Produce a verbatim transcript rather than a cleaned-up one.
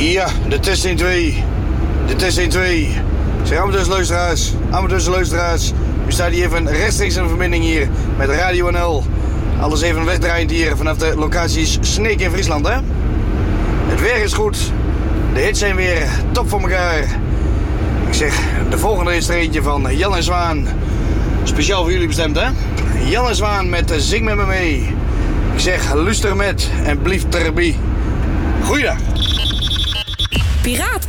Ja, de test één twee. De test één twee. Zeg, amateurs luisteraars, amateurs luisteraars. U staat hier even rechtstreeks in verbinding hier met Radio N L. Alles even wegdraaiend hier vanaf de locaties Sneek in Friesland, hè. Het weer is goed. De hits zijn weer top voor elkaar. Ik zeg, de volgende is er eentje van Jan en Zwaan. Speciaal voor jullie bestemd, hè. Jan en Zwaan met Zing met me mee. Ik zeg, luister met en blief terbie. Goeiedag. Piraat